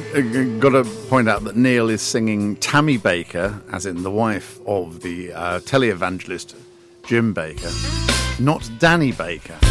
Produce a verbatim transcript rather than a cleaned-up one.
uh, got to point out that Neil is singing Tammy Baker, as in the wife of the uh, televangelist Jim Baker, not Danny Baker.